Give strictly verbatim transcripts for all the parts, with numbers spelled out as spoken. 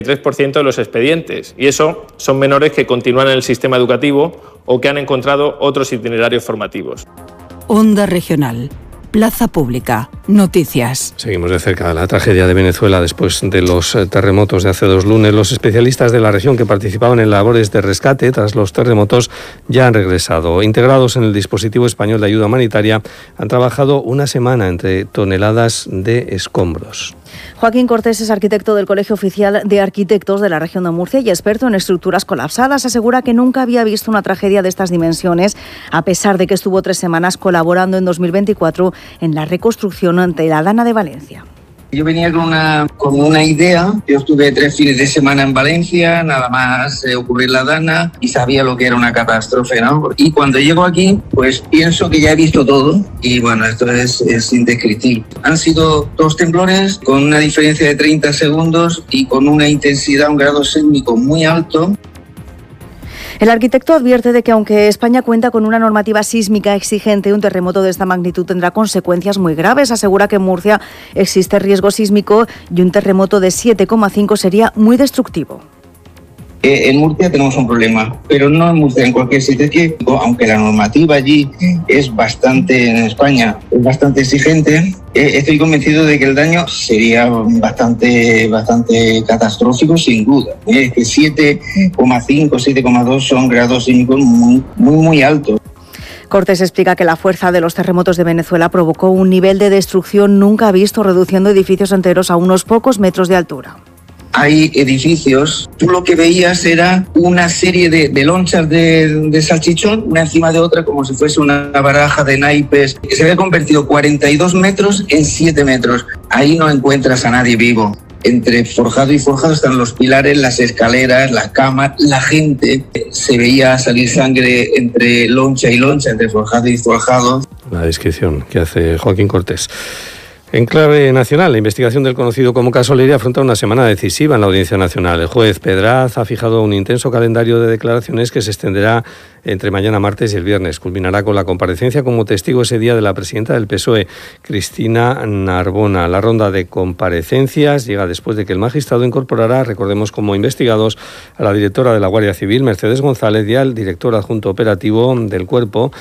tres por ciento de los expedientes, y eso son menores que continúan en el sistema educativo o que han encontrado otros itinerarios formativos. Onda Regional. Plaza Pública. Noticias. Seguimos de cerca la tragedia de Venezuela después de los terremotos de hace dos lunes. Los especialistas de la región que participaban en labores de rescate tras los terremotos ya han regresado. Integrados en el dispositivo español de ayuda humanitaria, han trabajado una semana entre toneladas de escombros. Joaquín Cortés es arquitecto del Colegio Oficial de Arquitectos de la región de Murcia y experto en estructuras colapsadas. Asegura que nunca había visto una tragedia de estas dimensiones, a pesar de que estuvo tres semanas colaborando en dos mil veinticuatro en la reconstrucción de la Dana de Valencia. Yo venía con una, con una idea. Yo estuve tres fines de semana en Valencia, nada más eh, ocurrir la Dana, y sabía lo que era una catástrofe, ¿no? Y cuando llego aquí, pues pienso que ya he visto todo y bueno, esto es, es indescriptible. Han sido dos temblores con una diferencia de treinta segundos y con una intensidad, un grado sísmico muy alto. El arquitecto advierte de que aunque España cuenta con una normativa sísmica exigente, un terremoto de esta magnitud tendrá consecuencias muy graves. Asegura que en Murcia existe riesgo sísmico y un terremoto de siete coma cinco sería muy destructivo. En Murcia tenemos un problema, pero no en Murcia, en cualquier sitio, que aunque la normativa allí es bastante, en España, es bastante exigente, estoy convencido de que el daño sería bastante, bastante catastrófico, sin duda. Es que siete coma cinco, siete coma dos son grados sísmicos muy, muy, muy altos. Cortés explica que la fuerza de los terremotos de Venezuela provocó un nivel de destrucción nunca visto, reduciendo edificios enteros a unos pocos metros de altura. Hay edificios, tú lo que veías era una serie de, de lonchas de, de salchichón, una encima de otra, como si fuese una baraja de naipes, que se había convertido cuarenta y dos metros en siete metros. Ahí no encuentras a nadie vivo. Entre forjado y forjado están los pilares, las escaleras, las camas, la gente. Se veía salir sangre entre loncha y loncha, entre forjado y forjado. La descripción que hace Joaquín Cortés. En clave nacional, la investigación del conocido como caso Leire afronta una semana decisiva en la Audiencia Nacional. El juez Pedraz ha fijado un intenso calendario de declaraciones que se extenderá entre mañana martes y el viernes. Culminará con la comparecencia como testigo ese día de la presidenta del P S O E, Cristina Narbona. La ronda de comparecencias llega después de que el magistrado incorporará, recordemos, como investigados a la directora de la Guardia Civil, Mercedes González, y al director adjunto operativo del Cuerpo,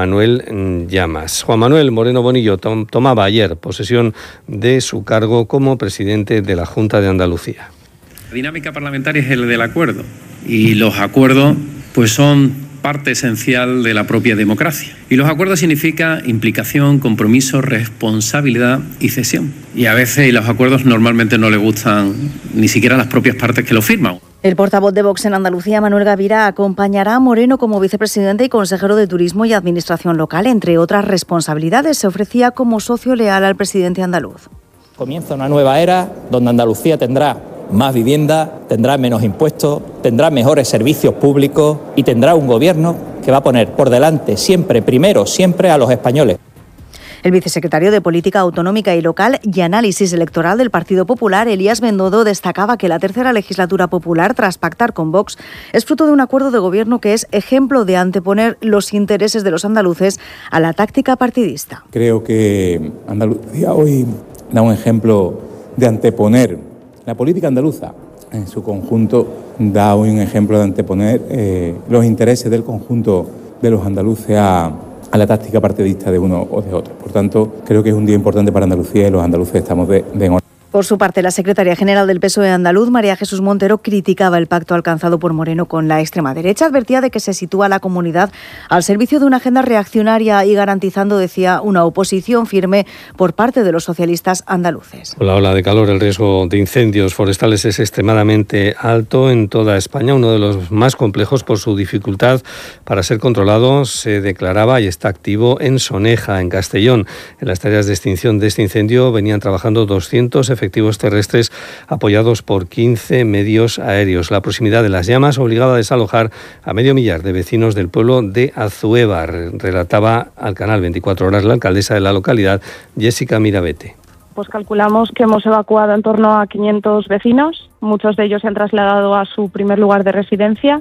Manuel Llamas. Juan Manuel Moreno Bonillo tom- tomaba ayer posesión de su cargo como presidente de la Junta de Andalucía. La dinámica parlamentaria es el del acuerdo y los acuerdos pues son parte esencial de la propia democracia. Y los acuerdos significa implicación, compromiso, responsabilidad y cesión. Y a veces los acuerdos normalmente no le gustan ni siquiera a las propias partes que los firman. El portavoz de Vox en Andalucía, Manuel Gavira, acompañará a Moreno como vicepresidente y consejero de Turismo y Administración Local. Entre otras responsabilidades, se ofrecía como socio leal al presidente andaluz. Comienza una nueva era donde Andalucía tendrá más vivienda, tendrá menos impuestos, tendrá mejores servicios públicos y tendrá un gobierno que va a poner por delante siempre, primero, siempre a los españoles. El vicesecretario de Política Autonómica y Local y Análisis Electoral del Partido Popular, Elías Bendodo, destacaba que la tercera legislatura popular, tras pactar con Vox, es fruto de un acuerdo de gobierno que es ejemplo de anteponer los intereses de los andaluces a la táctica partidista. Creo que Andalucía hoy da un ejemplo de anteponer la política andaluza en su conjunto, da hoy un ejemplo de anteponer eh, los intereses del conjunto de los andaluces a, a la táctica partidista de uno o de otro. Por tanto, creo que es un día importante para Andalucía y los andaluces estamos de, de enhorabuena. Por su parte, la secretaria general del P S O E andaluz, María Jesús Montero, criticaba el pacto alcanzado por Moreno con la extrema derecha. Advertía de que se sitúa a la comunidad al servicio de una agenda reaccionaria y garantizando, decía, una oposición firme por parte de los socialistas andaluces. Con la ola de calor, el riesgo de incendios forestales es extremadamente alto en toda España, uno de los más complejos por su dificultad para ser controlado. Se declaraba y está activo en Soneja, en Castellón. En las tareas de extinción de este incendio venían trabajando doscientos efectivos terrestres apoyados por quince medios aéreos. La proximidad de las llamas obligaba a desalojar a medio millar de vecinos del pueblo de Azuévar, relataba al canal veinticuatro horas la alcaldesa de la localidad, Jessica Mirabete. Pues calculamos que hemos evacuado en torno a quinientos vecinos, muchos de ellos se han trasladado a su primer lugar de residencia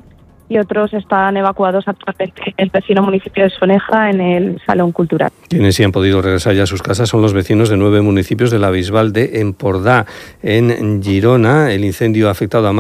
y otros están evacuados actualmente en el vecino municipio de Soneja, en el Salón Cultural. Quienes sí han podido regresar ya a sus casas son los vecinos de nueve municipios de la Bisbal de Empordà. En Girona, el incendio ha afectado a más